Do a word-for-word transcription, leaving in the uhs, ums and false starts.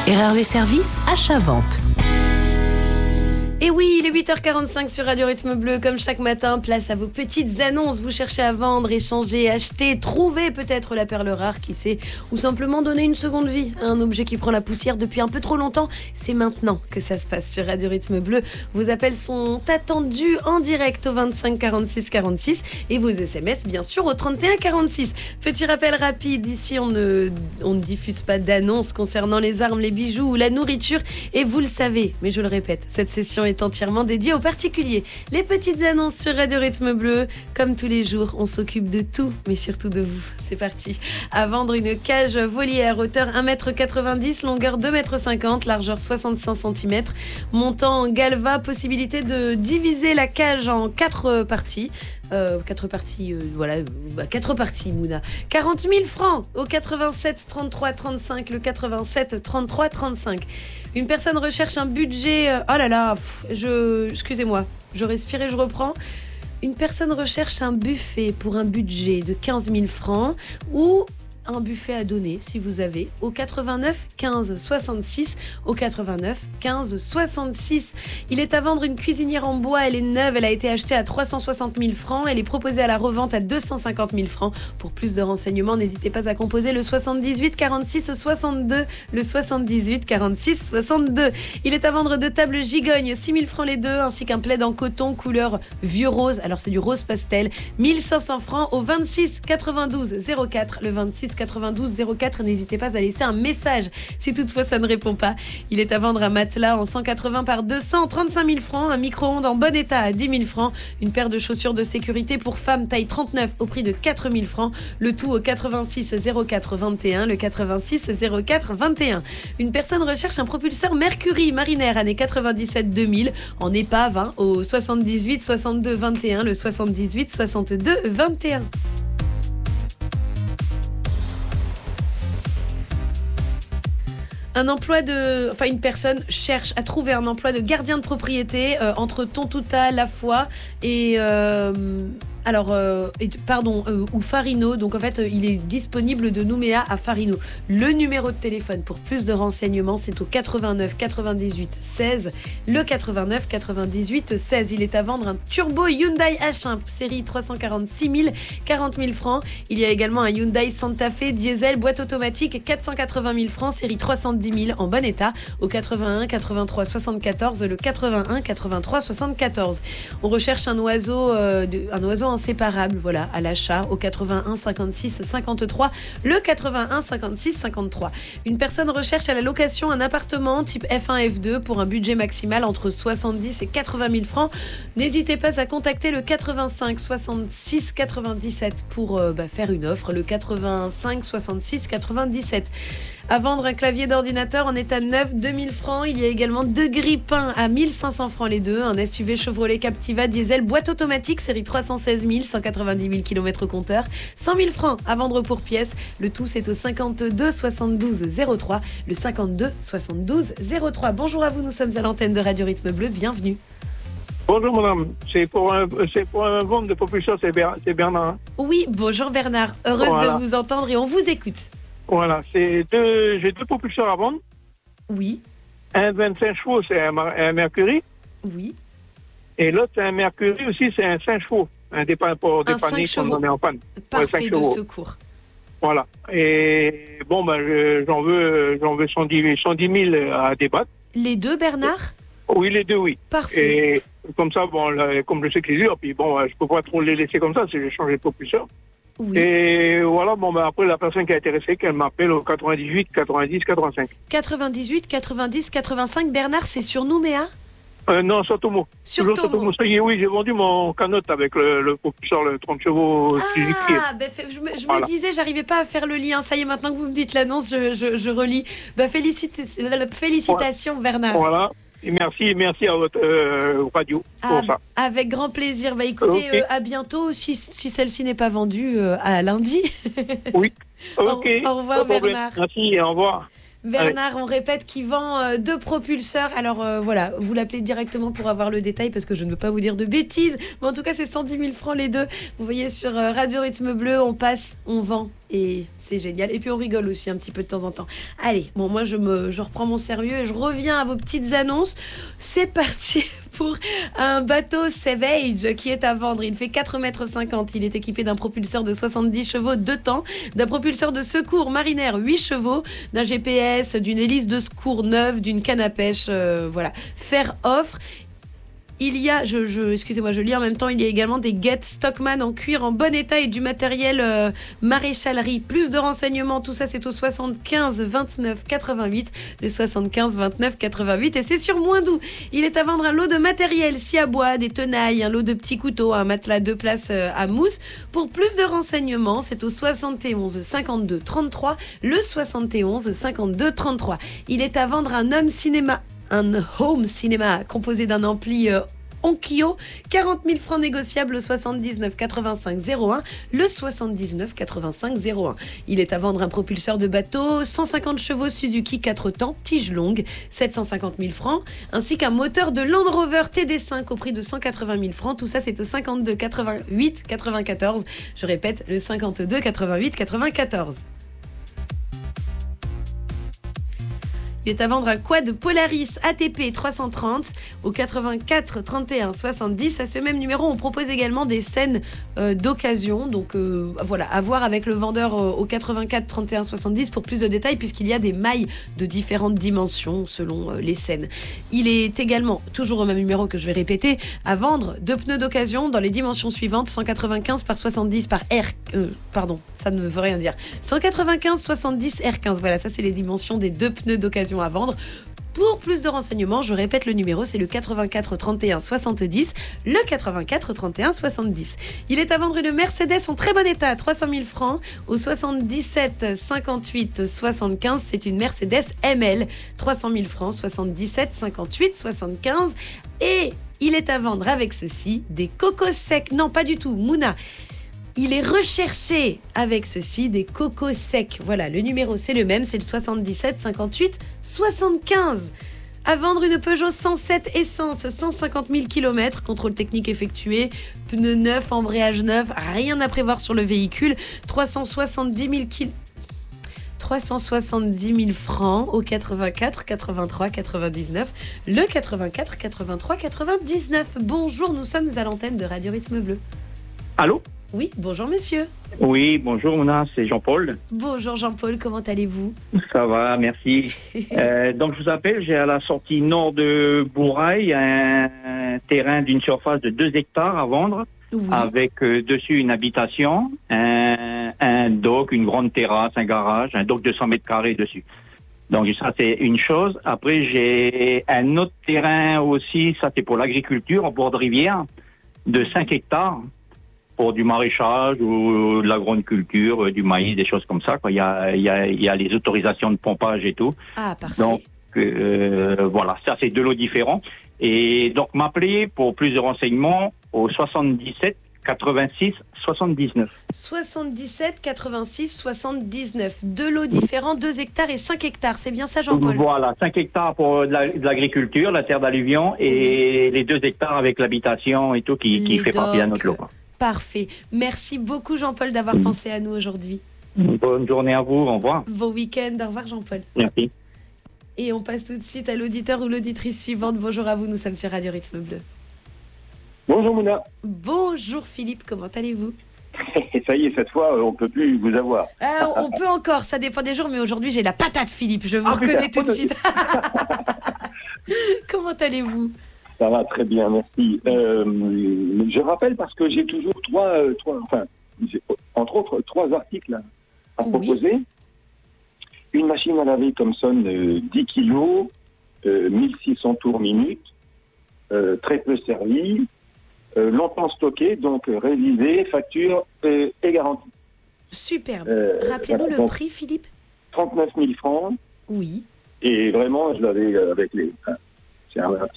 R R V Service, achat-vente. Et oui, il est huit heures quarante-cinq sur Radio Rythme Bleu. Comme chaque matin, place à vos petites annonces. Vous cherchez à vendre, échanger, acheter, trouver peut-être la perle rare, qui sait, ou simplement donner une seconde vie à un objet qui prend la poussière depuis un peu trop longtemps. C'est maintenant que ça se passe sur Radio Rythme Bleu. Vos appels sont attendus en direct au vingt-cinq quarante-six quarante-six et vos S M S bien sûr au trente et un quarante-six. Petit rappel rapide, ici on ne, on ne diffuse pas d'annonces concernant les armes, les bijoux ou la nourriture. Et vous le savez, mais je le répète, cette session est entièrement dédiée aux particuliers. Les petites annonces sur Radio Rythme Bleu. Comme tous les jours, on s'occupe de tout, mais surtout de vous. C'est parti. À vendre une cage volière, hauteur un mètre quatre-vingt-dix, longueur deux mètres cinquante, largeur soixante-cinq centimètres, montant en galva, possibilité de diviser la cage en quatre parties. Euh, quatre parties, euh, voilà, bah, quatre parties, Mouna. quarante mille francs au quatre-vingt-sept trente-trois trente-cinq, le quatre-vingt-sept trente-trois trente-cinq. Une personne recherche un budget. Euh, oh là là, pff, je, excusez-moi, je respire et je reprends. Une personne recherche un buffet pour un budget de quinze mille francs ou un buffet à donner, si vous avez, au quatre-vingt-neuf quinze soixante-six, au quatre-vingt-neuf quinze soixante-six. Il est à vendre une cuisinière en bois, elle est neuve, elle a été achetée à trois cent soixante mille francs, elle est proposée à la revente à deux cent cinquante mille francs. Pour plus de renseignements, n'hésitez pas à composer le soixante-dix-huit quarante-six soixante-deux, le soixante-dix-huit quarante-six soixante-deux. Il est à vendre deux tables gigognes, six mille francs les deux, ainsi qu'un plaid en coton couleur vieux rose, alors c'est du rose pastel, mille cinq cents francs au vingt-six quatre-vingt-douze zéro quatre, le vingt-six quatre-vingt-douze zéro quatre. N'hésitez pas à laisser un message si toutefois ça ne répond pas. Il est à vendre un matelas en cent quatre-vingts par deux cents, trente-cinq mille francs, un micro-ondes en bon état à dix mille francs, une paire de chaussures de sécurité pour femmes taille trente-neuf au prix de quatre mille francs, le tout au quatre-vingt-six zéro quatre vingt et un, le quatre-vingt-six zéro quatre vingt et un. Une personne recherche un propulseur Mercury marinaire années quatre-vingt-dix-sept deux mille en épave hein, au soixante-dix-huit soixante-deux vingt et un, le soixante-dix-huit soixante-deux vingt et un. Un emploi de, enfin une personne cherche à trouver un emploi de gardien de propriété euh, entre Tontouta, La Foi et euh, alors euh, et, pardon euh, ou Farino. Donc en fait euh, il est disponible de Nouméa à Farino. Le numéro de téléphone pour plus de renseignements c'est au quatre-vingt-neuf quatre-vingt-dix-huit seize, le quatre-vingt-neuf quatre-vingt-dix-huit seize. Il est à vendre un turbo Hyundai H un série trois cent quarante-six mille, quarante mille francs. Il y a également un Hyundai Santa Fe diesel boîte automatique quatre cent quatre-vingt mille francs série trois cent dix mille en bon état au quatre-vingt-un quatre-vingt-trois soixante-quatorze, le quatre-vingt-un quatre-vingt-trois soixante-quatorze. On recherche un oiseau euh, de, un oiseau inséparable voilà à l'achat au quatre-vingt-un cinquante-six cinquante-trois, le quatre-vingt-un cinquante-six cinquante-trois. Une personne recherche à la location un appartement type F un F deux pour un budget maximal entre soixante-dix et quatre-vingt mille francs. N'hésitez pas à contacter le quatre-vingt-cinq soixante-six quatre-vingt-dix-sept pour euh, bah, faire une offre, le quatre-vingt-cinq soixante-six quatre-vingt-dix-sept. À vendre un clavier d'ordinateur en état neuf, deux mille francs. Il y a également deux grippins à mille cinq cents francs les deux. Un S U V Chevrolet Captiva diesel boîte automatique série trois cent seize mille, cent quatre-vingt-dix mille km au compteur. cent mille francs à vendre pour pièce. Le tout c'est au cinquante-deux soixante-douze zéro trois, le cinquante-deux soixante-douze zéro trois. Bonjour à vous, nous sommes à l'antenne de Radio Rythme Bleu. Bienvenue. Bonjour madame, c'est pour un, c'est pour un vente de propulseur, c'est, Ber, c'est Bernard. Hein. Oui, bonjour Bernard. Heureuse voilà. de vous entendre et on vous écoute. Voilà, c'est deux, j'ai deux propulseurs à vendre. Oui. Un vingt-cinq chevaux, c'est un, un Mercury. Oui. Et l'autre, c'est un Mercury aussi, c'est un cinq chevaux. Un dépanneur pour dépanner quand on est en panne. Parfait ouais, de secours. Voilà. Et bon, ben, je, j'en veux, j'en veux cent dix mille à débattre. Les deux, Bernard ? Oui, les deux, oui. Parfait. Et comme ça, bon, là, comme je sais que c'est dur, puis bon, je peux pas trop les laisser comme ça, si j'ai changé de propulseur. Oui. Et voilà, bon, ben après, la personne qui est intéressée, qu'elle m'appelle au quatre-vingt-dix-huit quatre-vingt-dix quatre-vingt-cinq. quatre-vingt-dix-huit quatre-vingt-dix quatre-vingt-cinq. Bernard, c'est sur Nouméa ? euh, Non, sur Tomo. Sur Toujours Tomo. sur Tomo. Oui, j'ai vendu mon canotte avec le, le propulseur, le trente chevaux. Ah, ben, je, me, je voilà. me disais, j'arrivais pas à faire le lien. Ça y est, maintenant que vous me dites l'annonce, je, je, je relis. Ben, félicite, félicitations, voilà. Bernard. Voilà. Et merci, merci à votre euh, radio pour ah, ça. Avec grand plaisir. Bah écoutez, okay. euh, à bientôt. Si, si celle-ci n'est pas vendue, euh, à lundi. Oui. Ok. Au, au revoir Bernard. Merci et au revoir. Bernard, on répète, qui vend euh, deux propulseurs. Alors euh, voilà, vous l'appelez directement pour avoir le détail parce que je ne veux pas vous dire de bêtises. Mais en tout cas, c'est cent dix mille francs les deux. Vous voyez sur euh, Radio Rythme Bleu, on passe, on vend et c'est génial. Et puis on rigole aussi un petit peu de temps en temps. Allez, bon, moi je, me, je reprends mon sérieux et je reviens à vos petites annonces. C'est parti pour un bateau Savage qui est à vendre. Il fait quatre mètres cinquante. Il est équipé d'un propulseur de soixante-dix chevaux deux temps, d'un propulseur de secours marinaire huit chevaux, d'un G P S, d'une hélice de secours neuve, d'une canne à pêche. Euh, voilà. Faire offre. Il y a, je, je, excusez-moi, je lis en même temps, il y a également des guettes Stockman en cuir en bon état et du matériel euh, maréchalerie. Plus de renseignements, tout ça c'est au soixante-quinze vingt-neuf quatre-vingt-huit, le soixante-quinze vingt-neuf quatre-vingt-huit et c'est sur Moindou. Il est à vendre un lot de matériel, scie à bois, des tenailles, un lot de petits couteaux, un matelas deux places euh, à mousse. Pour plus de renseignements, c'est au soixante et onze cinquante-deux trente-trois, le soixante et onze cinquante-deux trente-trois. Il est à vendre un homme cinéma. Un home cinéma composé d'un ampli euh, Onkyo, quarante mille francs négociables, le soixante-dix-neuf quatre-vingt-cinq zéro un, le soixante-dix-neuf quatre-vingt-cinq zéro un. Il est à vendre un propulseur de bateau, cent cinquante chevaux Suzuki quatre temps, tige longue, sept cent cinquante mille francs, ainsi qu'un moteur de Land Rover T D cinq au prix de cent quatre-vingt mille francs. Tout ça, c'est au cinquante-deux quatre-vingt-huit quatre-vingt-quatorze. Je répète, le cinquante-deux quatre-vingt-huit quatre-vingt-quatorze. Il est à vendre un quad Polaris A T P trois cent trente au quatre-vingt-quatre trente et un soixante-dix. À ce même numéro, on propose également des scènes euh, d'occasion. Donc euh, voilà, à voir avec le vendeur euh, au quatre-vingt-quatre trente et un soixante-dix pour plus de détails puisqu'il y a des mailles de différentes dimensions selon euh, les scènes. Il est également, toujours au même numéro que je vais répéter, à vendre deux pneus d'occasion dans les dimensions suivantes, cent quatre-vingt-quinze par soixante-dix par R... Euh, pardon, ça ne veut rien dire. cent quatre-vingt-quinze soixante-dix R quinze. Voilà, ça c'est les dimensions des deux pneus d'occasion à vendre. Pour plus de renseignements, je répète le numéro, c'est le quatre-vingt-quatre trente et un soixante-dix, le quatre-vingt-quatre trente et un soixante-dix. Il est à vendre une Mercedes en très bon état, trois cent mille francs, au soixante-dix-sept cinquante-huit soixante-quinze. C'est une Mercedes M L, trois cent mille francs, soixante-dix-sept cinquante-huit soixante-quinze. Et il est à vendre avec ceci, des cocos secs, non pas du tout, Mouna. Il est recherché avec ceci, des cocos secs. Voilà, le numéro c'est le même, c'est le soixante-dix-sept cinquante-huit soixante-quinze. À vendre une Peugeot cent sept Essence, cent cinquante mille kilomètres, contrôle technique effectué, pneus neufs, embrayage neuf, rien à prévoir sur le véhicule, trois cent soixante-dix mille kilomètres. trois cent soixante-dix mille francs au quatre-vingt-quatre quatre-vingt-trois quatre-vingt-dix-neuf, le quatre-vingt-quatre quatre-vingt-trois quatre-vingt-dix-neuf. Bonjour, nous sommes à l'antenne de Radio Rythme Bleu. Allô? Oui, bonjour messieurs. Oui, bonjour Mona, c'est Jean-Paul. Bonjour Jean-Paul, comment allez-vous? Ça va, merci. euh, donc je vous appelle, j'ai à la sortie nord de Bourail un, un terrain d'une surface de deux hectares à vendre, oui. Avec euh, dessus une habitation, un, un dock, une grande terrasse, un garage, un dock de cent mètres carrés dessus. Donc ça c'est une chose. Après j'ai un autre terrain aussi, ça c'est pour l'agriculture en bord de rivière, de cinq hectares. Pour du maraîchage ou de la grande culture, du maïs, des choses comme ça, quoi. Il y a, il y a, il y a les autorisations de pompage et tout. Ah, parfait. Donc, euh, voilà, ça, c'est deux lots différents. Et donc, m'appeler pour plus de renseignements au soixante-dix-sept quatre-vingt-six soixante-dix-neuf. soixante-dix-sept quatre-vingt-six soixante-dix-neuf. Deux lots différents, deux hectares et cinq hectares. C'est bien ça, Jean-Paul? Voilà, cinq hectares pour de, la, de l'agriculture, la terre d'alluvion, et oui. Les deux hectares avec l'habitation et tout qui, qui fait partie d'un autre lot. Parfait. Merci beaucoup Jean-Paul d'avoir mmh. pensé à nous aujourd'hui. Bonne journée à vous, au revoir. Bon week-end, au revoir Jean-Paul. Merci. Et on passe tout de suite à l'auditeur ou l'auditrice suivante. Bonjour à vous, nous sommes sur Radio Rythme Bleu. Bonjour Mouna. Bonjour Philippe, comment allez-vous? Ça y est, cette fois, on ne peut plus vous avoir. Ah, on peut encore, ça dépend des jours, mais aujourd'hui j'ai la patate Philippe, je vous ah, reconnais putain, tout de suite. Comment allez-vous? Ça va très bien, merci. Euh, je rappelle parce que j'ai toujours trois, euh, trois enfin, entre autres, trois articles à oui. proposer. Une machine à laver Thomson de dix kilos, euh, mille six cents tours minute, euh, très peu servie, euh, longtemps stockée, donc euh, révisée, facture euh, et garantie. Superbe. Euh, Rappelez-nous voilà, le prix, Philippe? trente-neuf mille francs. Oui. Et vraiment, je l'avais avec les... Enfin, c'est un,